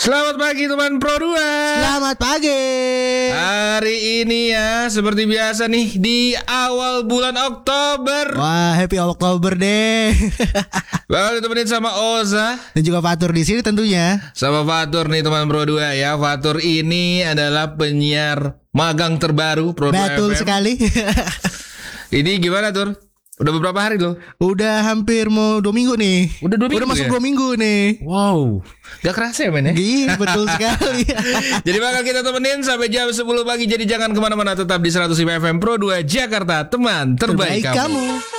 Selamat pagi teman Pro 2. Selamat pagi. Hari ini ya seperti biasa nih di awal bulan Oktober. Wah, happy Oktober deh. Bakal ditemenin sama Oza Dan juga Fatur di sini tentunya. sama Fatur nih teman Pro 2 ya. Fatur ini adalah penyiar magang terbaru Pro 2 Betul FM. sekali. Ini gimana Tur? Udah beberapa hari loh. Udah hampir mau 2 minggu nih. Udah 2 minggu Udah masuk ya? 2 minggu nih. Wow, gak kerasa ya men ya? Iya, betul sekali. Jadi bakal kita temenin sampai jam 10 pagi. Jadi jangan kemana-mana, tetap di 105 FM Pro 2 Jakarta, teman terbaik kamu.